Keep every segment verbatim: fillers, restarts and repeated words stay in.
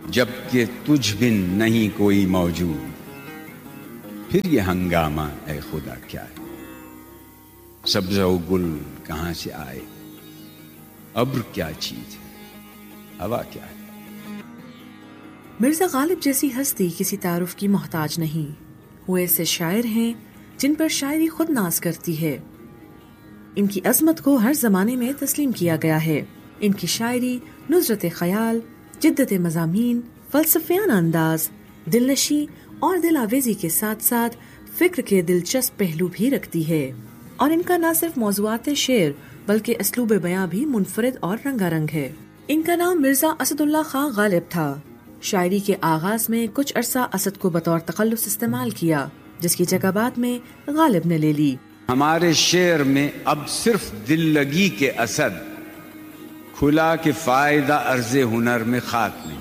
جبکہ تجھ بن نہیں کوئی موجود، پھر یہ ہنگامہ اے خدا کیا ہے؟ سبزہ و گل کہاں سے آئے، ابر کیا چیز ہے، ہوا کیا ہے؟ مرزا غالب جیسی ہستی کسی تعارف کی محتاج نہیں. وہ ایسے شاعر ہیں جن پر شاعری خود ناز کرتی ہے. ان کی عظمت کو ہر زمانے میں تسلیم کیا گیا ہے. ان کی شاعری نصرت خیال، جدت مضامین، فلسفیانہ انداز، دلنشی اور دل آویزی کے ساتھ ساتھ فکر کے دلچسپ پہلو بھی رکھتی ہے. اور ان کا نہ صرف موضوعات شعر بلکہ اسلوب بیاں بھی منفرد اور رنگا رنگ ہے. ان کا نام مرزا اسد اللہ خان غالب تھا. شاعری کے آغاز میں کچھ عرصہ اسد کو بطور تخلص استعمال کیا، جس کی جگہ بعد میں غالب نے لے لی. ہمارے شعر میں اب صرف دل لگی کے اسد کھلا کے فائدہ عرض ہنر میں خاک نہیں.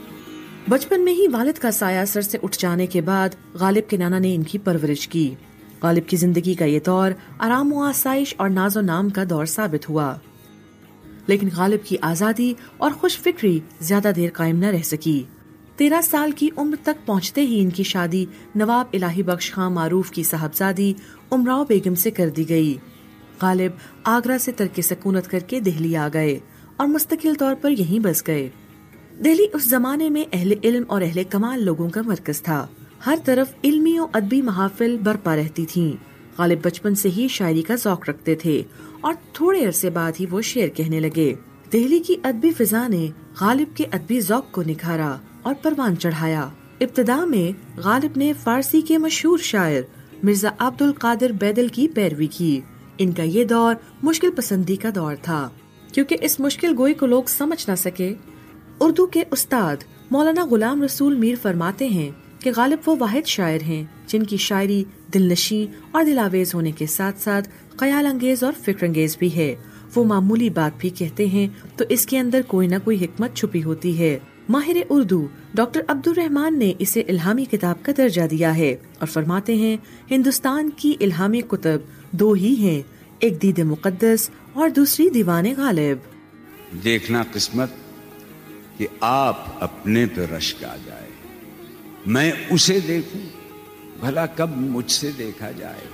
بچپن میں ہی والد کا سایہ سر سے اٹھ جانے کے بعد غالب کے نانا نے ان کی پرورش کی. غالب کی زندگی کا یہ دور آرام و آسائش اور ناز و نام کا دور ثابت ہوا، لیکن غالب کی آزادی اور خوش فکری زیادہ دیر قائم نہ رہ سکی. تیرہ سال کی عمر تک پہنچتے ہی ان کی شادی نواب الہی بخش خان معروف کی صاحبزادی امراؤ بیگم سے کر دی گئی. غالب آگرہ سے ترک سکونت کر کے دہلی آ گئے اور مستقل طور پر یہیں بس گئے. دہلی اس زمانے میں اہل علم اور اہل کمال لوگوں کا مرکز تھا. ہر طرف علمی و ادبی محافل برپا رہتی تھیں. غالب بچپن سے ہی شاعری کا ذوق رکھتے تھے اور تھوڑے عرصے بعد ہی وہ شعر کہنے لگے. دہلی کی ادبی فضا نے غالب کے ادبی ذوق کو نکھارا اور پروان چڑھایا. ابتدا میں غالب نے فارسی کے مشہور شاعر مرزا عبد القادر بیدل کی پیروی کی. ان کا یہ دور مشکل پسندی کا دور تھا، کیونکہ اس مشکل گوئی کو لوگ سمجھ نہ سکے. اردو کے استاد مولانا غلام رسول میر فرماتے ہیں کہ غالب وہ واحد شاعر ہیں جن کی شاعری دلنشیں اور دلاویز ہونے کے ساتھ ساتھ خیال انگیز اور فکر انگیز بھی ہے. وہ معمولی بات بھی کہتے ہیں تو اس کے اندر کوئی نہ کوئی حکمت چھپی ہوتی ہے. ماہر اردو ڈاکٹر عبد الرحمان نے اسے الہامی کتاب کا درجہ دیا ہے اور فرماتے ہیں ہندوستان کی الہامی کتب دو ہی ہیں، ایک دید مقدس اور دوسری دیوان غالب. دیکھنا قسمت کہ آپ اپنے پہ رشک آ جائے، میں اسے دیکھوں، بھلا کب مجھ سے دیکھا جائے.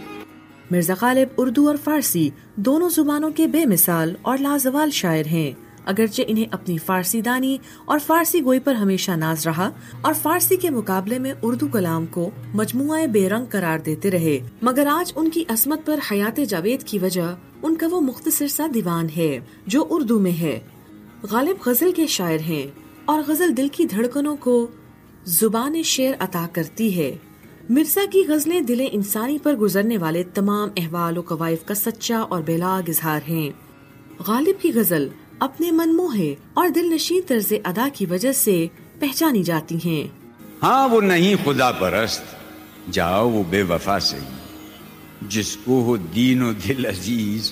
مرزا غالب اردو اور فارسی دونوں زبانوں کے بے مثال اور لازوال شاعر ہیں. اگرچہ انہیں اپنی فارسی دانی اور فارسی گوئی پر ہمیشہ ناز رہا اور فارسی کے مقابلے میں اردو کلام کو مجموعہ بے رنگ قرار دیتے رہے، مگر آج ان کی عظمت پر حیات جاوید کی وجہ ان کا وہ مختصر سا دیوان ہے جو اردو میں ہے. غالب غزل کے شاعر ہیں اور غزل دل کی دھڑکنوں کو زبان شعر عطا کرتی ہے. مرزا کی غزلیں دل انسانی پر گزرنے والے تمام احوال و قوائف کا سچا اور بے لاگ اظہار ہیں. غالب کی غزل اپنے منموہے اور دل نشین طرز ادا کی وجہ سے پہچانی جاتی ہیں. ہاں وہ نہیں خدا پرست، جاؤ وہ بے وفا سے، جس کو ہو دین و دل عزیز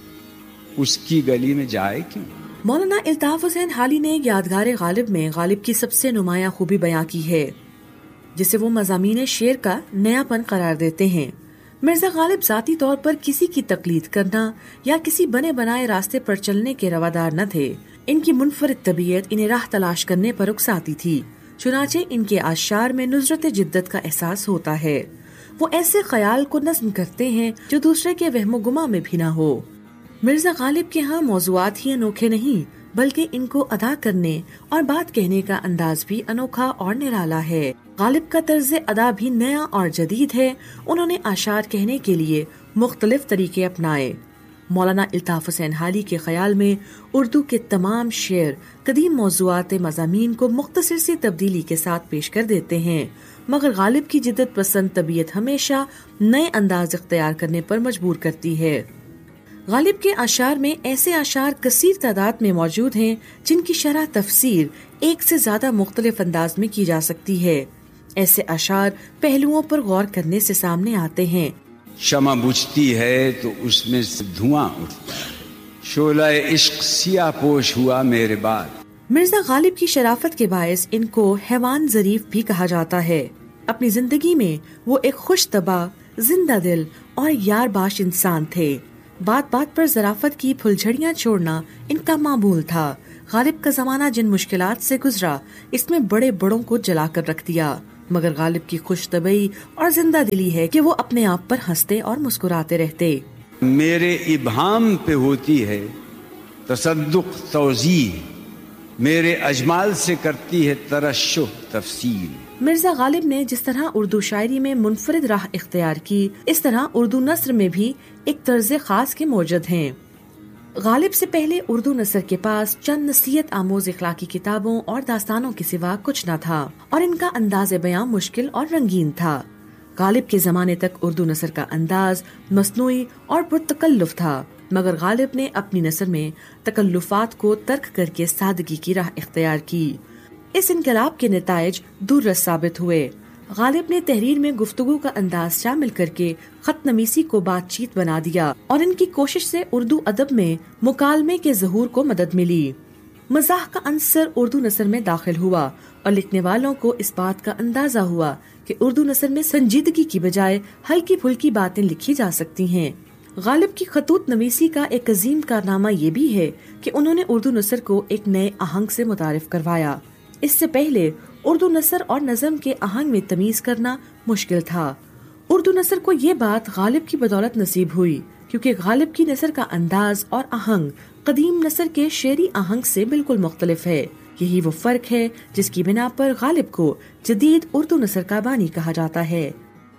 اس کی گلی میں جائے کیوں. مولانا الطاف حسین حالی نے یادگار غالب میں غالب کی سب سے نمایاں خوبی بیان کی ہے، جسے وہ مضامین شعر کا نیا پن قرار دیتے ہیں. مرزا غالب ذاتی طور پر کسی کی تقلید کرنا یا کسی بنے بنائے راستے پر چلنے کے روادار نہ تھے. ان کی منفرد طبیعت انہیں راہ تلاش کرنے پر اکساتی تھی. چنانچہ ان کے اشعار میں نصرت جدت کا احساس ہوتا ہے. وہ ایسے خیال کو نظم کرتے ہیں جو دوسرے کے وہم و گماں میں بھی نہ ہو. مرزا غالب کے ہاں موضوعات ہی انوکھے نہیں بلکہ ان کو ادا کرنے اور بات کہنے کا انداز بھی انوکھا اور نرالا ہے. غالب کا طرز ادا بھی نیا اور جدید ہے. انہوں نے اشعار کہنے کے لیے مختلف طریقے اپنائے. مولانا الطاف حسین حالی کے خیال میں اردو کے تمام شعر قدیم موضوعات مضامین کو مختصر سی تبدیلی کے ساتھ پیش کر دیتے ہیں، مگر غالب کی جدت پسند طبیعت ہمیشہ نئے انداز اختیار کرنے پر مجبور کرتی ہے. غالب کے اشعار میں ایسے اشعار کثیر تعداد میں موجود ہیں جن کی شرح تفسیر ایک سے زیادہ مختلف انداز میں کی جا سکتی ہے. ایسے اشعار پہلوؤں پر غور کرنے سے سامنے آتے ہیں. شمع بجھتی ہے تو اس میں سے دھواں اٹھتا ہے، شعلہ عشق سیاہ پوش ہوا میرے بعد. مرزا غالب کی شرافت کے باعث ان کو حیوان ظریف بھی کہا جاتا ہے. اپنی زندگی میں وہ ایک خوش طبع، زندہ دل اور یار باش انسان تھے. بات بات پر ظرافت کی پھلجھڑیاں چھوڑنا ان کا معمول تھا. غالب کا زمانہ جن مشکلات سے گزرا اس میں بڑے بڑوں کو جلا کر رکھ دیا، مگر غالب کی خوش طبعی اور زندہ دلی ہے کہ وہ اپنے آپ پر ہنستے اور مسکراتے رہتے۔ میرے ابہام پہ ہوتی ہے تصدق توضیح، میرے اجمال سے کرتی ہے ترشح تفصیل۔ مرزا غالب نے جس طرح اردو شاعری میں منفرد راہ اختیار کی، اس طرح اردو نثر میں بھی ایک طرز خاص کے موجود ہیں۔ غالب سے پہلے اردو نثر کے پاس چند نصیحت آموز اخلاقی کتابوں اور داستانوں کے سوا کچھ نہ تھا، اور ان کا انداز بیان مشکل اور رنگین تھا۔ غالب کے زمانے تک اردو نثر کا انداز مصنوعی اور پرتکلف تھا، مگر غالب نے اپنی نثر میں تکلفات کو ترک کر کے سادگی کی راہ اختیار کی۔ اس انقلاب کے نتائج دور رس ثابت ہوئے۔ غالب نے تحریر میں گفتگو کا انداز شامل کر کے خط نویسی کو بات چیت بنا دیا، اور ان کی کوشش سے اردو ادب میں مکالمے کے ظہور کو مدد ملی۔ مزاح کا عنصر اردو نثر میں داخل ہوا، اور لکھنے والوں کو اس بات کا اندازہ ہوا کہ اردو نثر میں سنجیدگی کی بجائے ہلکی پھلکی باتیں لکھی جا سکتی ہیں۔ غالب کی خطوط نویسی کا ایک عظیم کارنامہ یہ بھی ہے کہ انہوں نے اردو نثر کو ایک نئے آہنگ سے متعارف کروایا۔ اس سے پہلے اردو نثر اور نظم کے آہنگ میں تمیز کرنا مشکل تھا۔ اردو نثر کو یہ بات غالب کی بدولت نصیب ہوئی، کیونکہ غالب کی نثر کا انداز اور آہنگ قدیم نثر کے شعری آہنگ سے بالکل مختلف ہے۔ یہی وہ فرق ہے جس کی بنا پر غالب کو جدید اردو نثر کا بانی کہا جاتا ہے۔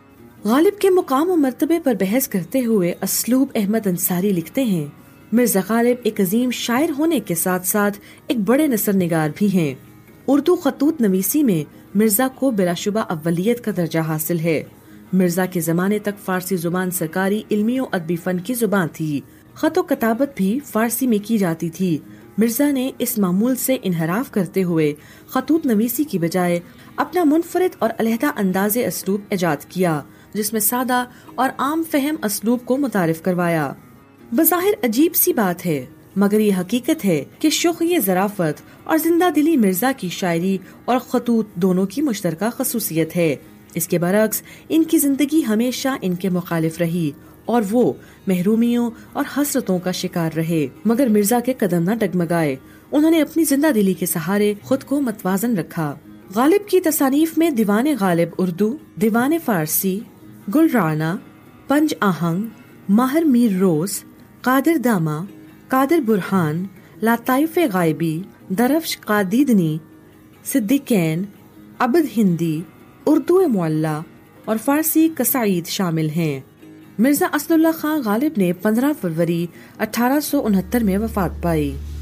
غالب کے مقام و مرتبے پر بحث کرتے ہوئے اسلوب احمد انصاری لکھتے ہیں، مرزا غالب ایک عظیم شاعر ہونے کے ساتھ ساتھ ایک بڑے نثر نگار بھی ہیں۔ اردو خطوط نویسی میں مرزا کو بلا شبہ اولیت کا درجہ حاصل ہے۔ مرزا کے زمانے تک فارسی زبان سرکاری علمی و ادبی فن کی زبان تھی، خط و کتابت بھی فارسی میں کی جاتی تھی۔ مرزا نے اس معمول سے انحراف کرتے ہوئے خطوط نویسی کی بجائے اپنا منفرد اور علیحدہ انداز اسلوب ایجاد کیا، جس میں سادہ اور عام فہم اسلوب کو متعارف کروایا۔ بظاہر عجیب سی بات ہے، مگر یہ حقیقت ہے کہ شوخی ظرافت اور زندہ دلی مرزا کی شاعری اور خطوط دونوں کی مشترکہ خصوصیت ہے۔ اس کے برعکس ان کی زندگی ہمیشہ ان کے مخالف رہی، اور وہ محرومیوں اور حسرتوں کا شکار رہے، مگر مرزا کے قدم نہ ڈگمگائے۔ انہوں نے اپنی زندہ دلی کے سہارے خود کو متوازن رکھا۔ غالب کی تصانیف میں دیوان غالب اردو، دیوان فارسی، گل رانا، پنج آہنگ، ماہر میر روز، قادر داما، قادر برہان، لطائف غائبی، درفش قادیدنی، صدیقین، عبد ہندی، اردو معلی اور فارسی قصائد شامل ہیں۔ مرزا اسد اللہ خان غالب نے پندرہ فروری اٹھارہ سو انہتر میں وفات پائی۔